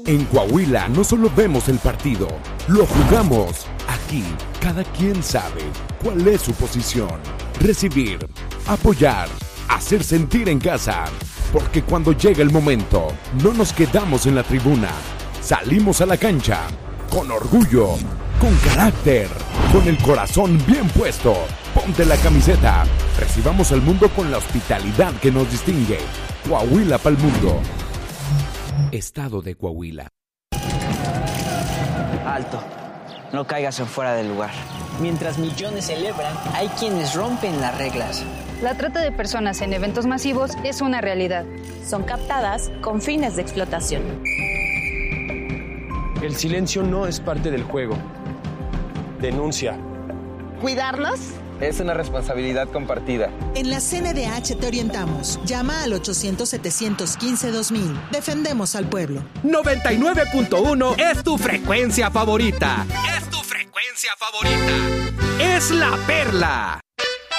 En Coahuila no solo vemos el partido, lo jugamos. Aquí, cada quien sabe cuál es su posición. Recibir, apoyar, hacer sentir en casa. Porque cuando llega el momento, no nos quedamos en la tribuna. Salimos a la cancha, con orgullo, con carácter, con el corazón bien puesto. Ponte la camiseta. Recibamos al mundo con la hospitalidad que nos distingue. Coahuila pa'l mundo. Estado de Coahuila. Alto. No caigas en fuera del lugar. Mientras millones celebran, hay quienes rompen las reglas. La trata de personas en eventos masivos es una realidad. Son captadas con fines de explotación. El silencio no es parte del juego. Denuncia. ¿Cuidarnos? Es una responsabilidad compartida. En la CNDH te orientamos. Llama al 800-715-2000. Defendemos al pueblo. 99.1 es tu frecuencia favorita. Es tu frecuencia favorita. Es La Perla.